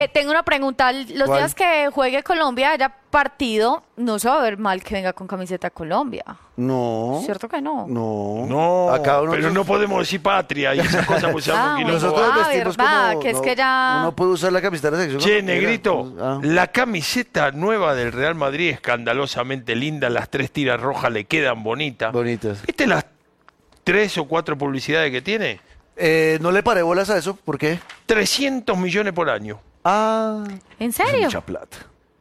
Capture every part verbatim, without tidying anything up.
Eh, tengo una pregunta. Los ¿Cuál? días que juegue Colombia, haya partido, no se va a ver mal que venga con camiseta Colombia. No. ¿Cierto que no? No. No, Acá uno pero se- no podemos decir patria y esas cosas pues se Ah, llaman bueno. quilombo. Nosotros Ah, vestimos verdad, como... que es no, que ya- Uno puede usar la camiseta de la selección. Che, cuando quiera. negrito, Ah. la camiseta nueva del Real Madrid, escandalosamente linda, las tres tiras rojas le quedan bonitas. Bonitas. ¿Viste las tres o cuatro publicidades que tiene? Eh, no le paré bolas a eso. ¿Por qué? trescientos millones por año. Ah. ¿En Es serio? mucha plata.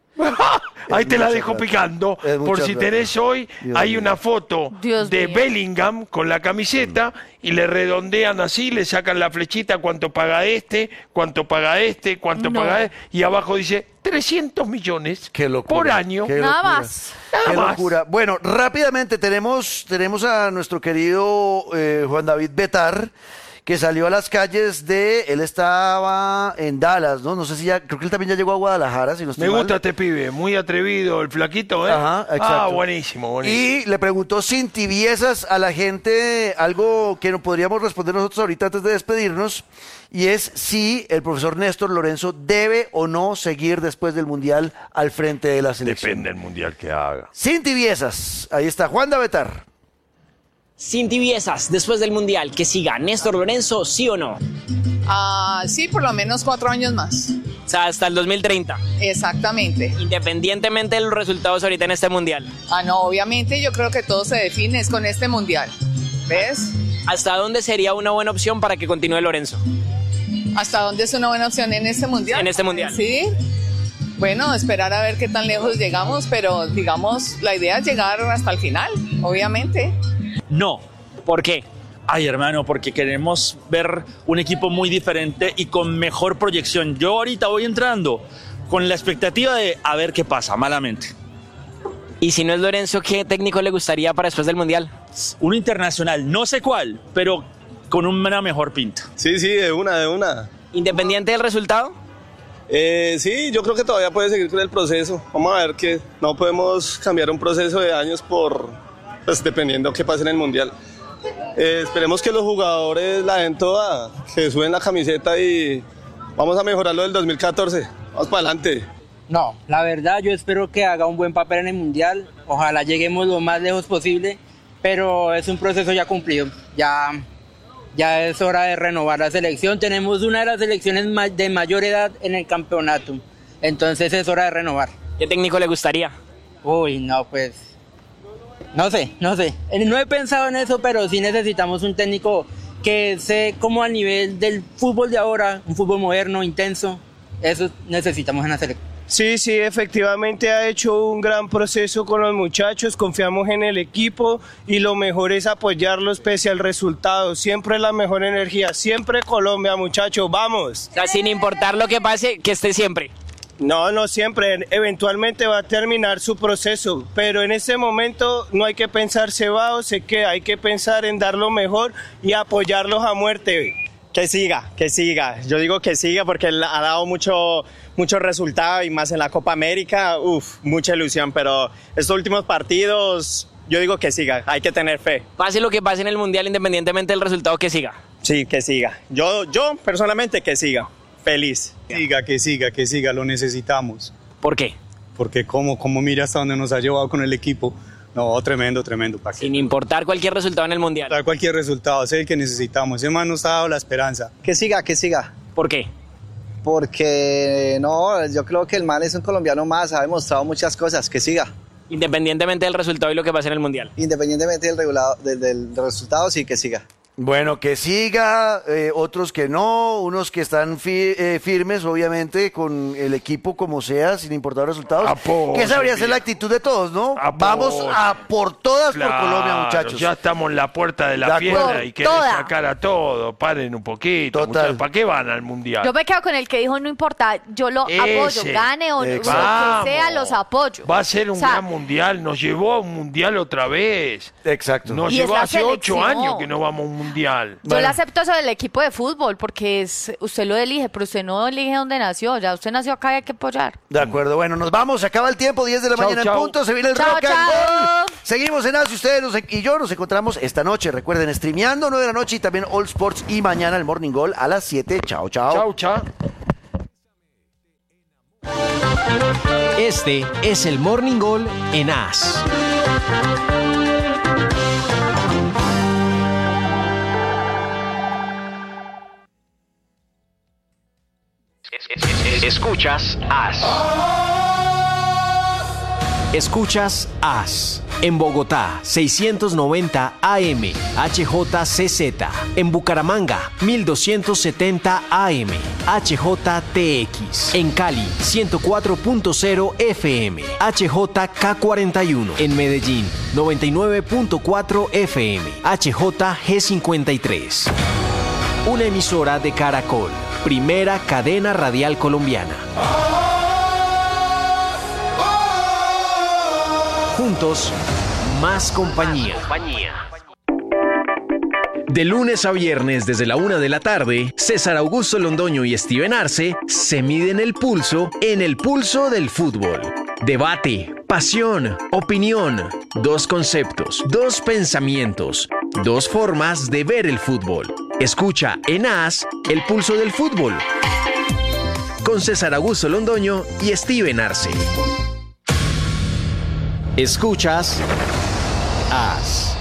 Ahí te la mucha dejo plata. picando. Es Por mucha si plata. tenés hoy, Dios hay mío. una foto Dios de mío. Bellingham con la camiseta y le redondean así, le sacan la flechita, cuánto paga este, cuánto paga este, cuánto No. paga este, y abajo dice trescientos millones Qué locura. por año. Qué Nada locura. más. Nada Qué más. locura. Bueno, rápidamente tenemos, tenemos a nuestro querido eh, Juan David Betar, que salió a las calles de, él estaba en Dallas, ¿no? No sé si ya, creo que él también ya llegó a Guadalajara, si no estoy Me mal. gusta este pibe, muy atrevido, el flaquito, ¿eh? Ajá, exacto. Ah, buenísimo, buenísimo. Y le preguntó sin tibiezas a la gente algo que no podríamos responder nosotros ahorita antes de despedirnos, y es si el profesor Néstor Lorenzo debe o no seguir después del Mundial al frente de la selección. Depende del mundial que haga. Sin tibiezas, ahí está Juan Davetar. Sin tibiezas, después del Mundial, que siga Néstor Lorenzo, ¿sí o no? Ah, sí, por lo menos cuatro años más. O sea, hasta el dos mil treinta, Exactamente. independientemente de los resultados ahorita en este Mundial. Ah, no, obviamente yo creo que todo se define es con este mundial. ¿Ves? ¿Hasta dónde sería una buena opción para que continúe Lorenzo? ¿Hasta dónde es una buena opción en este mundial? En este mundial. Sí. Bueno, esperar a ver qué tan lejos llegamos, pero digamos, la idea es llegar hasta el final, obviamente. No. ¿Por qué? Ay, hermano, porque queremos ver un equipo muy diferente y con mejor proyección. Yo ahorita voy entrando con la expectativa de a ver qué pasa, malamente. Y si no es Lorenzo, ¿qué técnico le gustaría para después del Mundial? Uno internacional, no sé cuál, pero con una mejor pinta. Sí, sí, de una, de una. ¿Independiente del resultado? Eh, sí, yo creo que todavía puede seguir con el proceso. Vamos a ver que no podemos cambiar un proceso de años por, pues dependiendo qué pase en el Mundial. Eh, esperemos que los jugadores la den toda, que suben la camiseta y vamos a mejorar lo del dos mil catorce. Vamos para adelante. No, la verdad yo espero que haga un buen papel en el Mundial, ojalá lleguemos lo más lejos posible, pero es un proceso ya cumplido, ya, ya es hora de renovar la selección, tenemos una de las selecciones ma- de mayor edad en el campeonato, entonces es hora de renovar. ¿Qué técnico le gustaría? Uy, no, pues, no sé, no sé, Eh, no he pensado en eso, pero sí necesitamos un técnico que esté como al nivel del fútbol de ahora, un fútbol moderno, intenso, eso necesitamos en la selección. Sí, sí, efectivamente ha hecho un gran proceso con los muchachos, confiamos en el equipo y lo mejor es apoyarlos pese al resultado, siempre la mejor energía, siempre Colombia, muchachos, vamos. O sea, sin importar lo que pase, que esté siempre. No, no siempre, eventualmente va a terminar su proceso, pero en este momento no hay que pensar se va o se queda, hay que pensar en dar lo mejor y apoyarlos a muerte. Que siga, que siga. Yo digo que siga porque él ha dado mucho, mucho resultado y más en la Copa América, uff, mucha ilusión, pero estos últimos partidos, yo digo que siga, hay que tener fe. Pase lo que pase en el Mundial, independientemente del resultado, que siga. Sí, que siga. Yo, yo personalmente que siga. Feliz. Que siga, que siga, que siga, lo necesitamos. ¿Por qué? Porque como, como mira hasta dónde nos ha llevado con el equipo. No, tremendo, tremendo. ¿Para qué? Sin importar cualquier resultado en el Mundial. Dar cualquier resultado, es el que necesitamos. Ese man nos ha dado la esperanza. Que siga, que siga. ¿Por qué? Porque no, yo creo que el man es un colombiano más, ha demostrado muchas cosas, que siga. Independientemente del resultado y lo que pase en el Mundial. Independientemente del, regulado, del, del resultado, sí, que siga. Bueno, que siga, eh, otros que no, unos que están fi- eh, firmes, obviamente, con el equipo como sea, sin importar los resultados. Apoyo, que esa debería ser viejo. la actitud de todos, ¿no? Apoyo. Vamos a por todas Claro, por Colombia, muchachos. Ya estamos en la puerta de De la acuerdo. fiesta y quieren Toda. sacar a todo. Paren un poquito. Total. muchachos. ¿Para qué van al Mundial? Yo me quedo con el que dijo, no importa, yo lo Ese. apoyo, gane o, o lo que Vamos. sea, los apoyo. Va a ser un O sea, gran mundial. Nos llevó a un mundial otra vez. Exacto. Nos Y es llevó la hace ocho selección. años que no vamos a un mundial. Yo le acepto eso del equipo de fútbol, porque es usted lo elige, pero usted no elige dónde nació. Ya usted nació acá y hay que apoyar. De acuerdo, bueno, nos vamos, se acaba el tiempo, diez de la Chau, mañana chau. en punto, se viene el Chau, rock and chau. roll. Seguimos en Asia, ustedes nos- y yo nos encontramos esta noche, recuerden, streameando nueve de la noche y también All Sports y mañana el Morning Goal a las siete. Chao, chao. Chau, chau. Este es el Morning Gol en A S. Escuchas A S. Escuchas A S. En Bogotá, seiscientos noventa A M, H J C Z. En Bucaramanga, mil doscientos setenta A M, H J T X. En Cali, ciento cuatro punto cero F M, H J K cuarenta y uno. En Medellín, noventa y nueve punto cuatro F M, H J G cincuenta y tres. Una emisora de Caracol, primera cadena radial colombiana. Juntos, más compañía. De lunes a viernes desde la una de la tarde, César Augusto Londoño y Steven Arce se miden el pulso en el pulso del fútbol. Debate, pasión, opinión, dos conceptos, dos pensamientos, dos formas de ver el fútbol. Escucha en A S el pulso del fútbol con César Augusto Londoño y Steven Arce. Escuchas A S.